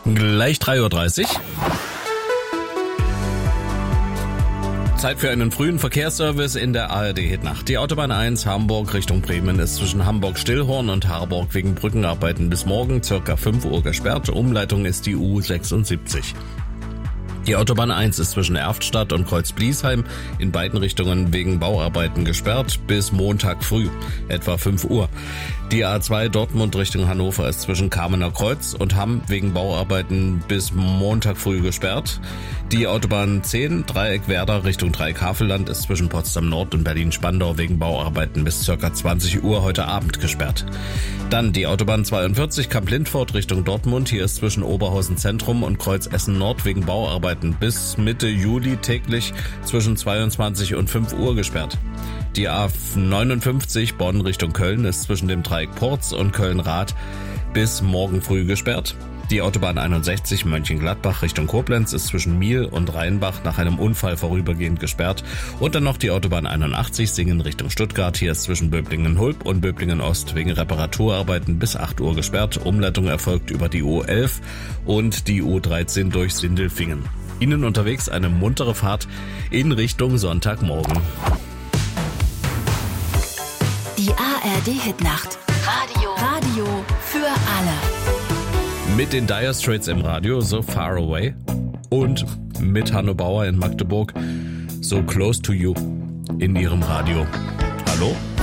Gleich 3:30 Uhr. Zeit für einen frühen Verkehrsservice in der ARD-Hitnacht. Die Autobahn 1 Hamburg Richtung Bremen ist zwischen Hamburg-Stillhorn und Harburg wegen Brückenarbeiten bis morgen ca. 5 Uhr gesperrt. Umleitung ist die U76. Die Autobahn 1 ist zwischen Erftstadt und Kreuz-Bliesheim in beiden Richtungen wegen Bauarbeiten gesperrt bis Montag früh, etwa 5 Uhr. Die A2 Dortmund Richtung Hannover ist zwischen Kamener Kreuz und Hamm wegen Bauarbeiten bis Montag früh gesperrt. Die Autobahn 10 Dreieck Werder Richtung Dreieck-Havelland ist zwischen Potsdam Nord und Berlin-Spandau wegen Bauarbeiten bis ca. 20 Uhr heute Abend gesperrt. Dann die Autobahn 42 Kamp-Lindfort Richtung Dortmund. Hier ist zwischen Oberhausen Zentrum und Kreuz Essen Nord wegen Bauarbeiten bis Mitte Juli täglich zwischen 22 und 5 Uhr gesperrt. Die A59 Bonn Richtung Köln ist zwischen dem Dreieck Porz und Köln-Rath bis morgen früh gesperrt. Die Autobahn 61 Mönchengladbach Richtung Koblenz ist zwischen Miel und Rheinbach nach einem Unfall vorübergehend gesperrt. Und dann noch die Autobahn 81 Singen Richtung Stuttgart. Hier ist zwischen Böblingen-Hulb und Böblingen-Ost wegen Reparaturarbeiten bis 8 Uhr gesperrt. Umleitung erfolgt über die U11 und die U13 durch Sindelfingen. Ihnen unterwegs eine muntere Fahrt in Richtung Sonntagmorgen. Die ARD-Hitnacht. Radio für alle. Mit den Dire Straits im Radio, So Far Away. Und mit Hanno Bauer in Magdeburg, So Close to You in ihrem Radio. Hallo?